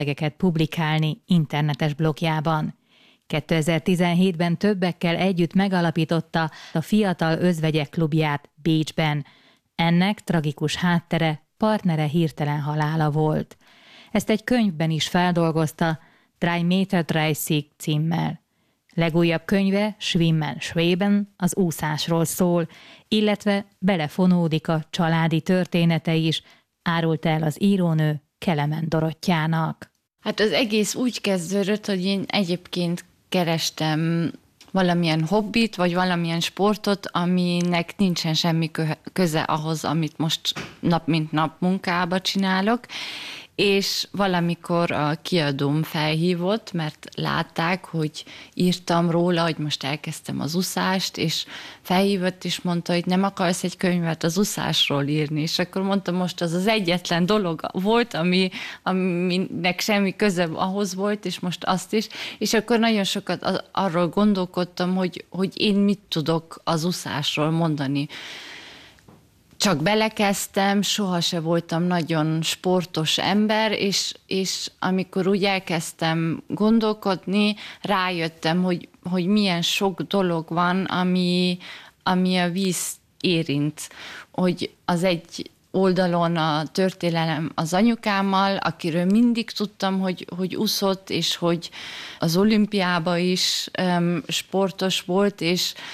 publikálni internetes blogjában. 2017-ben többekkel együtt megalapította a Fiatal Özvegyek Klubját Bécsben. Ennek tragikus háttere partnere hirtelen halála volt. Ezt egy könyvben is feldolgozta, 3 Meter 30 címmel. Legújabb könyve, Schwimmen Schweben, az úszásról szól, illetve belefonódik a családi története is, árult el az írónő Kelemen Dorottyának. Hát az egész úgy kezdődött, hogy én egyébként kerestem valamilyen hobbit, vagy valamilyen sportot, aminek nincsen semmi köze ahhoz, amit most nap mint nap munkába csinálok, és valamikor a kiadóm felhívott, mert látták, hogy írtam róla, hogy most elkezdtem az úszást, és felhívott, és mondta, hogy nem akarsz egy könyvet az úszásról írni, és akkor mondtam, most az egyetlen dolog volt, aminek semmi köze ahhoz volt, és most azt is, és akkor nagyon sokat arról gondolkodtam, hogy én mit tudok az úszásról mondani. Csak belekezdtem, sohase voltam nagyon sportos ember, és amikor úgy elkezdtem gondolkodni, rájöttem, hogy milyen sok dolog van, ami a víz érint. Hogy az egy oldalon a történelem az anyukámmal, akiről mindig tudtam, hogy úszott, és hogy az olimpiában is sportos volt,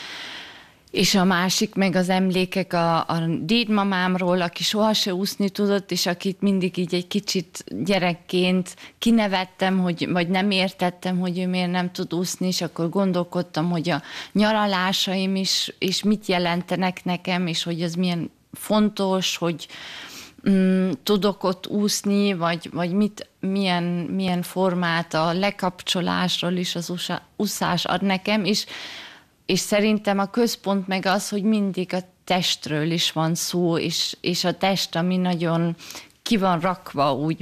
és a másik meg az emlékek a dédmamámról, aki sohasem úszni tudott, és akit mindig így egy kicsit gyerekként kinevettem, vagy nem értettem, hogy ő miért nem tud úszni, és akkor gondolkodtam, hogy a nyaralásaim is mit jelentenek nekem, és hogy ez milyen fontos, hogy tudok ott úszni, vagy milyen formát a lekapcsolásról is az úszás ad nekem, és szerintem a központ meg az, hogy mindig a testről is van szó, és a test, ami nagyon ki van rakva, úgy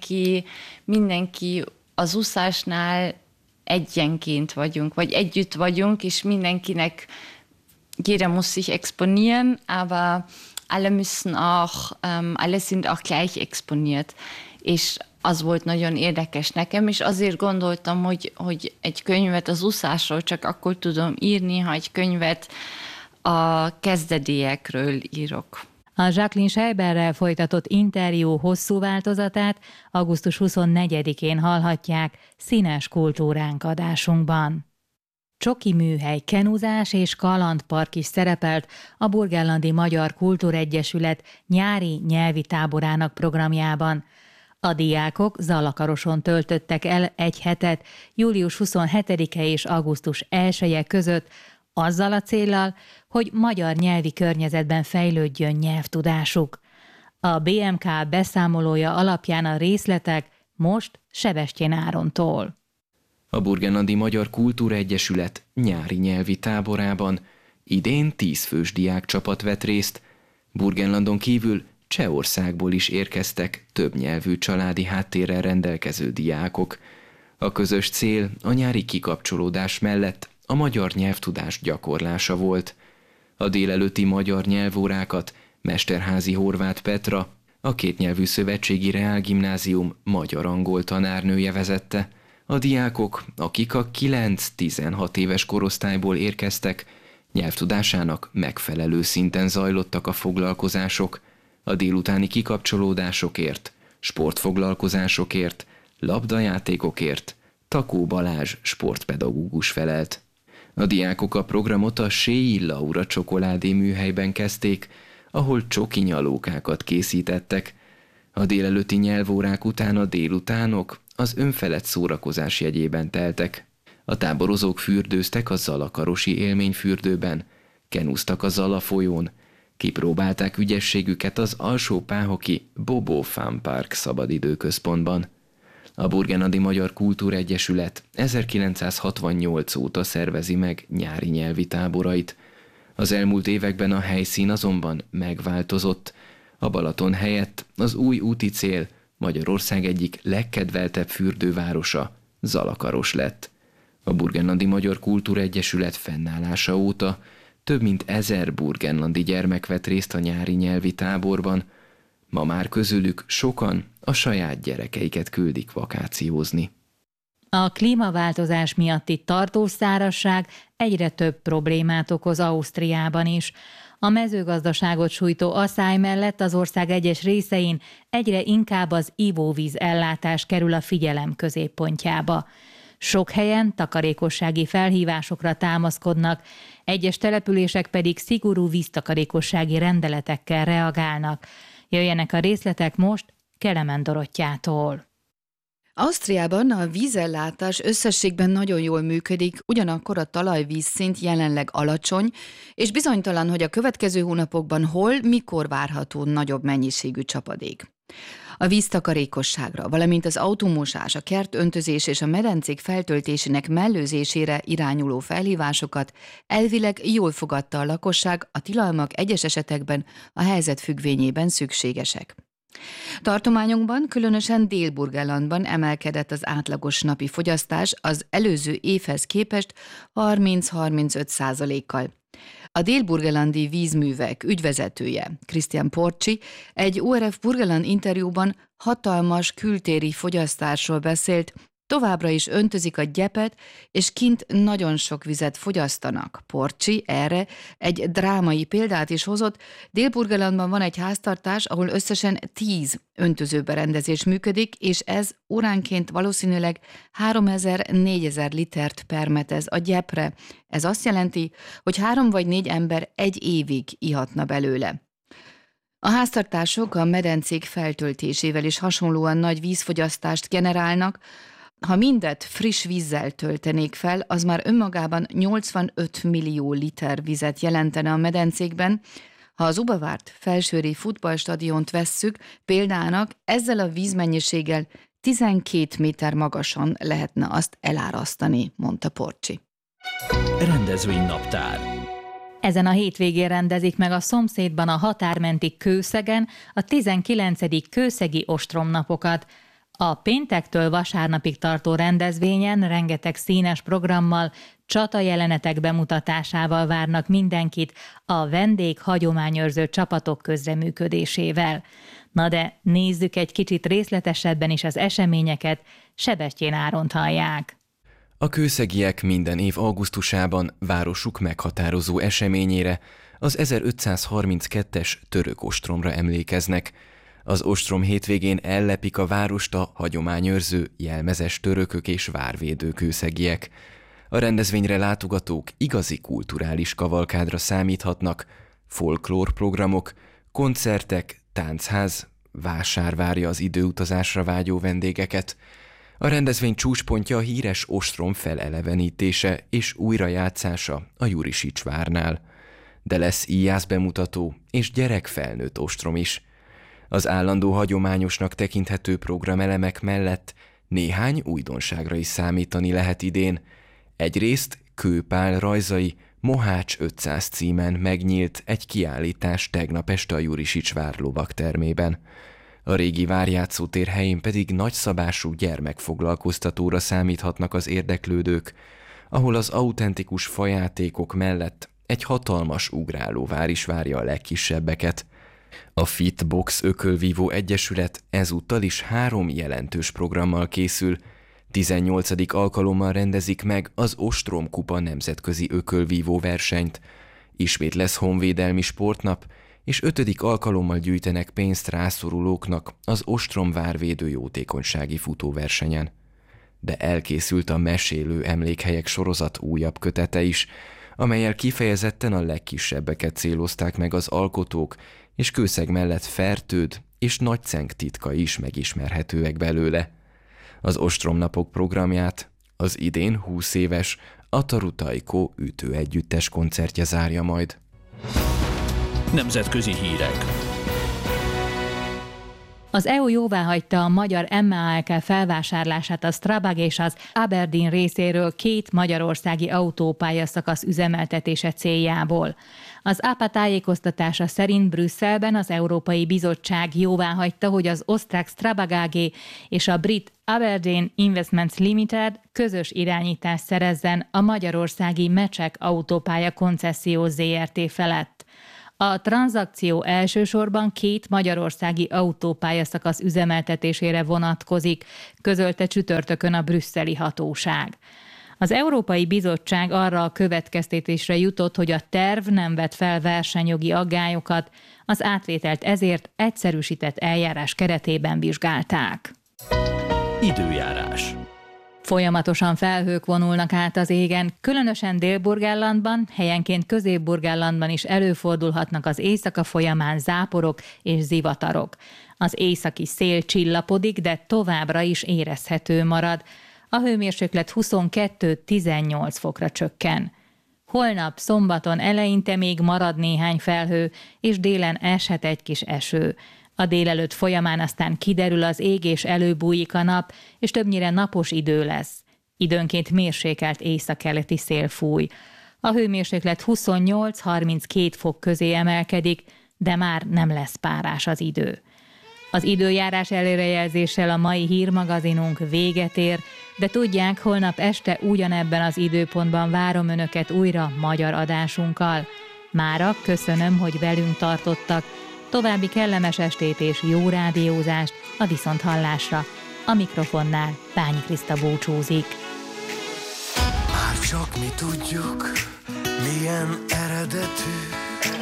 mindenki az úszásnál egyenként vagyunk, vagy együtt vagyunk, és mindenkinek jeder muss sich exponieren, aber alle müssen auch, alle sind auch gleich exponiert. És az volt nagyon érdekes nekem, és azért gondoltam, hogy egy könyvet az úszásról csak akkor tudom írni, ha egy könyvet a kezdetdiekről írok. A Jacqueline Scheiberrel folytatott interjú hosszú változatát augusztus 24-én hallhatják Színes kultúránk adásunkban. Csoki műhely, kenuzás és kalandpark is szerepelt a Burgenlandi Magyar Kultúregyesület nyári nyelvi táborának programjában. A diákok Zalakaroson töltöttek el egy hetet július 27-e és augusztus 1-e között azzal a céllal, hogy magyar nyelvi környezetben fejlődjön nyelvtudásuk. A BMK beszámolója alapján a részletek most Sebestyén Árontól. A Burgenlandi Magyar Kultúregyesület nyári nyelvi táborában idén 10 fős diákcsapat vett részt. Burgenlandon kívül Csehországból is érkeztek több nyelvű családi háttérrel rendelkező diákok. A közös cél a nyári kikapcsolódás mellett a magyar nyelvtudás gyakorlása volt. A délelőtti magyar nyelvórákat Mesterházy Horváth Petra, a kétnyelvű szövetségi reálgimnázium magyar-angol tanárnője vezette. A diákok, akik a 9-16 éves korosztályból érkeztek, nyelvtudásának megfelelő szinten zajlottak a foglalkozások, a délutáni kikapcsolódásokért, sportfoglalkozásokért, labdajátékokért Takó Balázs sportpedagógus felelt. A diákok a programot a Séi Laura csokoládé műhelyben kezdték, ahol csoki nyalókákat készítettek. A délelőtti nyelvórák után a délutánok az önfelett szórakozás jegyében teltek. A táborozók fürdőztek a Zalakarosi élményfürdőben, kenúztak a Zala folyón, kipróbálták ügyességüket az Alsó-Páhoki Bobo Fun Park szabadidőközpontban. A Burgenlandi Magyar Kultúregyesület 1968 óta szervezi meg nyári nyelvi táborait. Az elmúlt években a helyszín azonban megváltozott. A Balaton helyett az új úti cél Magyarország egyik legkedveltebb fürdővárosa, Zalakaros lett. A Burgenlandi Magyar Kultúregyesület fennállása óta több mint 1000 burgenlandi gyermek vett részt a nyári nyelvi táborban. Ma már közülük sokan a saját gyerekeiket küldik vakációzni. A klímaváltozás miatti tartós szárazság egyre több problémát okoz Ausztriában is. A mezőgazdaságot sújtó aszály mellett az ország egyes részein egyre inkább az ivóvíz ellátás kerül a figyelem középpontjába. Sok helyen takarékossági felhívásokra támaszkodnak, egyes települések pedig szigorú víztakarékossági rendeletekkel reagálnak. Jöjjenek a részletek most Kelemen Dorottyától. Ausztriában a vízellátás összességben nagyon jól működik, ugyanakkor a talajvízszint jelenleg alacsony, és bizonytalan, hogy a következő hónapokban hol, mikor várható nagyobb mennyiségű csapadék. A víztakarékosságra, valamint az autómosás, a kertöntözés és a medencék feltöltésének mellőzésére irányuló felhívásokat elvileg jól fogadta a lakosság, a tilalmak egyes esetekben a helyzet függvényében szükségesek. Tartományunkban, különösen Dél-Burgenlandban emelkedett az átlagos napi fogyasztás az előző évhez képest 30-35%-kal. A dél-burgenlandi vízművek ügyvezetője, Christian Porcsi, egy ORF Burgenland interjúban hatalmas kültéri fogyasztásról beszélt, továbbra is öntözik a gyepet, és kint nagyon sok vizet fogyasztanak. Porcsi erre egy drámai példát is hozott. Dél-Burgenlandban van egy háztartás, ahol összesen 10 öntözőberendezés működik, és ez óránként valószínűleg 3000-4000 litert permetez a gyepre. Ez azt jelenti, hogy 3 vagy 4 ember egy évig ihatna belőle. A háztartások a medencék feltöltésével is hasonlóan nagy vízfogyasztást generálnak. Ha mindet friss vízzel töltenék fel, az már önmagában 85 millió liter vizet jelentene a medencékben. Ha az Ubavárt felsőri futballstadiont vesszük példának, ezzel a vízmennyiséggel 12 méter magasan lehetne azt elárasztani, mondta Porcsi. Rendezvénynaptár. Ezen a hétvégén rendezik meg a szomszédban a határmenti Kőszegen a 19. kőszegi ostromnapokat. A péntektől vasárnapig tartó rendezvényen rengeteg színes programmal, csatajelenetek bemutatásával várnak mindenkit a vendég hagyományőrző csapatok közreműködésével. Na de nézzük egy kicsit részletesebben is az eseményeket, Sebestyén Áront hallják. A kőszegiek minden év augusztusában városuk meghatározó eseményére, az 1532-es török ostromra emlékeznek. Az ostrom hétvégén ellepik a várost a hagyományőrző, jelmezes törökök és várvédő kőszegiek. A rendezvényre látogatók igazi kulturális kavalkádra számíthatnak, folklórprogramok, koncertek, táncház, vásár várja az időutazásra vágyó vendégeket. A rendezvény csúcspontja a híres ostrom felelevenítése és újrajátszása a Jurisics várnál. De lesz íjász bemutató és gyerekfelnőtt ostrom is. Az állandó hagyományosnak tekinthető programelemek mellett néhány újdonságra is számítani lehet idén. Egyrészt Kőpál rajzai Mohács 500 címen megnyílt egy kiállítás tegnap este a Jurisics vár lovagtermében. A régi várjátszótér helyén pedig nagyszabású gyermekfoglalkoztatóra számíthatnak az érdeklődők, ahol az autentikus fajátékok mellett egy hatalmas ugrálóvár is várja a legkisebbeket. A Fitbox Ökölvívó Egyesület ezúttal is 3 jelentős programmal készül. 18. alkalommal rendezik meg az Ostrom Kupa nemzetközi ökölvívó versenyt. Ismét lesz honvédelmi sportnap, és 5. alkalommal gyűjtenek pénzt rászorulóknak az Ostrom várvédő jótékonysági futóversenyen. De elkészült a Mesélő emlékhelyek sorozat újabb kötete is, amellyel kifejezetten a legkisebbeket célozták meg az alkotók, és Kőszeg mellett Fertőd és Nagycenk titka is megismerhetőek belőle. Az ostromnapok programját az idén 20 éves Ataru Taiko ütőegyüttes koncertje zárja majd. Nemzetközi hírek. Az EU jóváhagyta a magyar MALK felvásárlását a Strabag és az Aberdeen részéről 2 magyarországi autópályaszakasz üzemeltetése céljából. Az APA tájékoztatása szerint Brüsszelben az Európai Bizottság jóváhagyta, hogy az osztrák Strabag AG és a brit Aberdeen Investments Limited közös irányítást szerezzen a magyarországi Mecsek autópálya koncesszió ZRT felett. A tranzakció elsősorban 2 magyarországi autópályaszakasz üzemeltetésére vonatkozik, közölte csütörtökön a brüsszeli hatóság. Az Európai Bizottság arra a következtetésre jutott, hogy a terv nem vet fel versenyjogi aggályokat, az átvételt ezért egyszerűsített eljárás keretében vizsgálták. Időjárás. Folyamatosan felhők vonulnak át az égen, különösen Dél-Burgenlandban, helyenként Közép-Burgenlandban is előfordulhatnak az éjszaka folyamán záporok és zivatarok. Az északi szél csillapodik, de továbbra is érezhető marad. A hőmérséklet 22-18 fokra csökken. Holnap szombaton eleinte még marad néhány felhő, és délen eshet egy kis eső. A délelőtt folyamán aztán kiderül az ég és előbújik a nap, és többnyire napos idő lesz. Időnként mérsékelt északkeleti szél fúj. A hőmérséklet 28-32 fok közé emelkedik, de már nem lesz párás az idő. Az időjárás előrejelzéssel a mai hírmagazinunk véget ér, de tudják, holnap este ugyanebben az időpontban várom Önöket újra magyar adásunkkal. Mára köszönöm, hogy velünk tartottak. További kellemes estét és jó rádiózást a viszonthallásra. A mikrofonnál Bányi Kriszta búcsúzik. Már csak mi tudjuk, milyen eredetű